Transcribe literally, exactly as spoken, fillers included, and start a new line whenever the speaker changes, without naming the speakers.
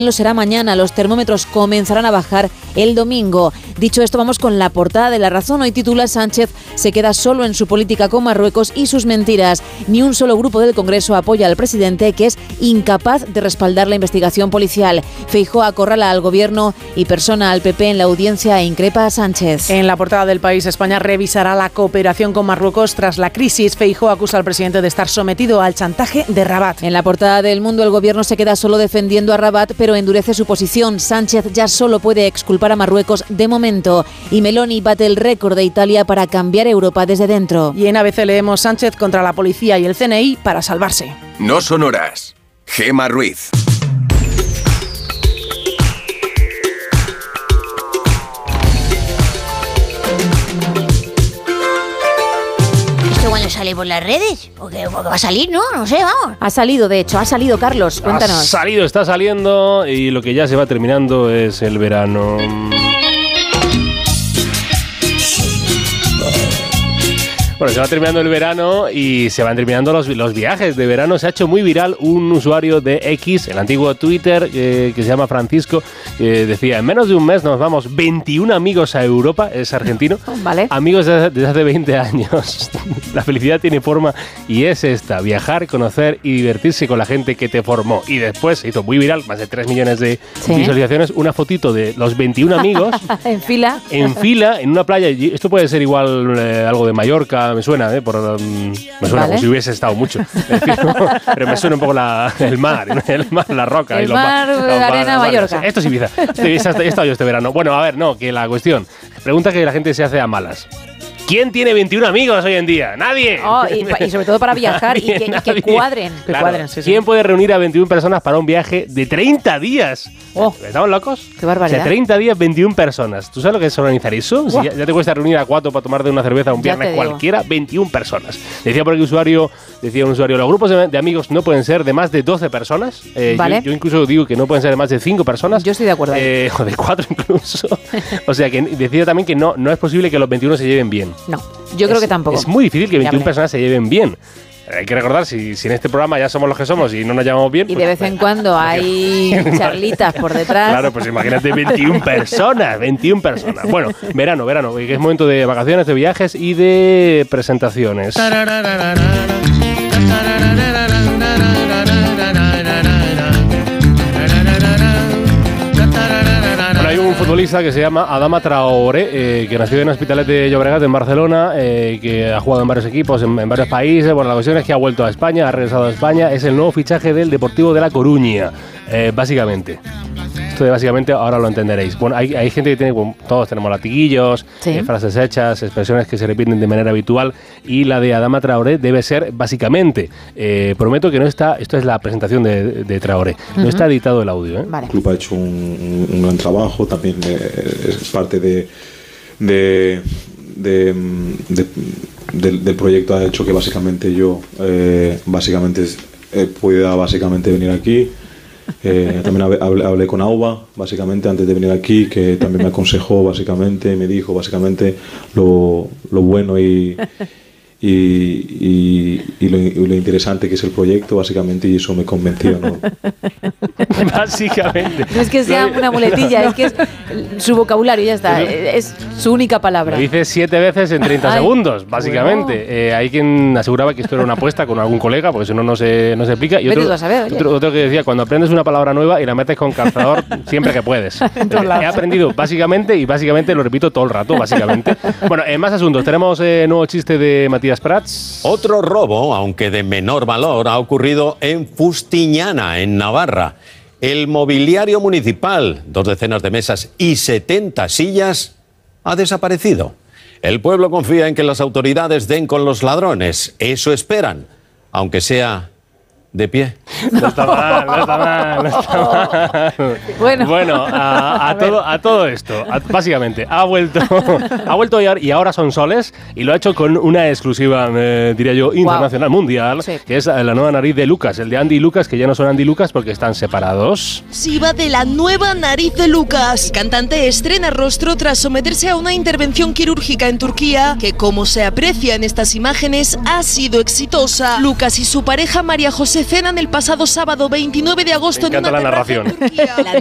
Lo será mañana, los termómetros comenzarán a bajar el domingo. Dicho esto, vamos con la portada de La Razón. Hoy titula: Sánchez se queda solo en su política con Marruecos y sus mentiras. Ni un solo grupo del Congreso apoya al presidente, que es incapaz de respaldar la investigación policial. Feijóo acorrala al gobierno y persona al P P en la audiencia e increpa a Sánchez.
En la portada del País, España revisará la cooperación con Marruecos tras la crisis. Feijóo acusa al presidente de estar sometido al chantaje de Rabat.
En la portada del Mundo, el gobierno se queda solo defendiendo a Rabat, pero endurece su posición. Sánchez ya solo puede exculpar a Marruecos de momento. Y Meloni bate el récord de Italia para cambiar Europa desde dentro.
Y en A B C leemos: Sánchez contra la policía y el C N I para salvarse.
No son horas. Gema Ruiz.
¿Cuándo sale por las redes? ¿O qué, o qué va a salir? No, no sé, vamos.
Ha salido, de hecho, ha salido, Carlos, cuéntanos.
Ha salido, está saliendo, y lo que ya se va terminando es el verano. Bueno, se va terminando el verano y se van terminando los, los viajes de verano. Se ha hecho muy viral un usuario de X, el antiguo Twitter, eh, que se llama Francisco, que decía: en menos de un mes nos vamos veintiún amigos a Europa, es argentino,
vale.
Amigos desde, desde hace veinte años. La felicidad tiene forma y es esta: viajar, conocer y divertirse con la gente que te formó. Y después se hizo muy viral, más de tres millones de ¿sí? visualizaciones, una fotito de los veintiún amigos
en fila,
en fila, en una playa. Esto puede ser igual eh, algo de Mallorca, me suena, ¿eh? Por, um, me suena ¿vale? como si hubiese estado mucho. Decir, ¿no? Pero me suena un poco la, el mar, el mar, la roca.
El
y los
mar,
los
la arena, Mallorca.
Esto es Ibiza. He estado yo este verano. Bueno, a ver, no, que la cuestión. Pregunta que la gente se hace a malas. ¿Quién tiene veintiún amigos hoy en día? ¡Nadie!
Oh, y, y sobre todo para viajar y, que, y que cuadren. Que
claro.
cuadren sí, sí.
¿Quién puede reunir a veintiún personas para un viaje de treinta días?
Oh,
¿Estamos locos?
¡Qué barbaridad!
O sea, treinta días, veintiún personas. ¿Tú sabes lo que es organizar eso? Si ya, ya te cuesta reunir a cuatro para tomar de una cerveza un viernes cualquiera, veintiún personas. Decía por aquí usuario, decía un usuario, los grupos de, de amigos no pueden ser de más de doce personas. Eh,
vale.
yo, yo incluso digo que no pueden ser de más de cinco personas.
Yo estoy de acuerdo.
Eh, o de cuatro incluso. O sea, que decía también que no, no es posible que los veintiuno se lleven bien.
No, yo creo
es,
que tampoco.
Es muy difícil que veintiún personas se lleven bien. Hay que recordar, si, si en este programa ya somos los que somos y no nos llamamos bien...
Y
pues,
de vez en cuando hay charlitas por detrás.
Claro, pues imagínate veintiún personas, veintiún personas. Bueno, verano, verano, que es momento de vacaciones, de viajes y de presentaciones. Hay un futbolista que se llama Adama Traoré, eh, que nació en Hospitalet de Llobregat, en Barcelona, eh, que ha jugado en varios equipos, en, en varios países. Bueno, la cuestión es que ha vuelto a España, ha regresado a España. Es el nuevo fichaje del Deportivo de La Coruña, eh, básicamente. Esto de básicamente ahora lo entenderéis. Bueno, hay, hay gente que tiene, bueno, todos tenemos latiguillos, ¿sí? eh, frases hechas, expresiones que se repiten de manera habitual, y la de Adama Traoré debe ser básicamente. Eh, prometo que no está, esto es la presentación de, de Traoré, uh-huh. no está editado el audio. ¿eh?
Vale.
El club ha hecho un, un, un gran trabajo, también eh, es parte de, de, de, de, de del proyecto, ha hecho que básicamente yo eh, básicamente eh, pueda básicamente venir aquí. Eh, también hablé, hablé con Auba básicamente antes de venir aquí, que también me aconsejó básicamente, me dijo básicamente lo, lo bueno y, y, y, y, lo, y lo interesante que es el proyecto básicamente, y eso me convenció, ¿no?
Básicamente.
No es que sea una muletilla, es que es su vocabulario, ya está, es su única palabra.
Lo dice siete veces en treinta
Ay,
segundos, básicamente. Bueno. Eh, hay quien aseguraba que esto era una apuesta con algún colega, porque si no, no se, no se explica. Y otro,
a saber,
otro, otro que decía, cuando aprendes una palabra nueva y la metes con calzador siempre que puedes. He aprendido básicamente, y básicamente lo repito todo el rato, básicamente. Bueno, en más asuntos, tenemos eh, nuevo chiste de Matías Prats.
Otro robo, aunque de menor valor, ha ocurrido en Fustiñana, en Navarra. El mobiliario municipal, dos decenas de mesas y setenta sillas, ha desaparecido. El pueblo confía en que las autoridades den con los ladrones. Eso esperan, aunque sea de pie.
No está mal, no está mal, no está mal.
Bueno,
bueno a, a, a, todo, a todo esto, a, básicamente, ha vuelto ha vuelto y ahora son soles, y lo ha hecho con una exclusiva, eh, diría yo, internacional, wow. mundial, sí. que es la nueva nariz de Lucas, el de Andy y Lucas, que ya no son Andy y Lucas porque están separados.
Sí, va de la nueva nariz de Lucas. El cantante estrena rostro tras someterse a una intervención quirúrgica en Turquía, que, como se aprecia en estas imágenes, ha sido exitosa. Lucas y su pareja María José cenan el pasado sábado veintinueve de agosto
Me
en una
encanta la
terraza en
narración.
Turquía.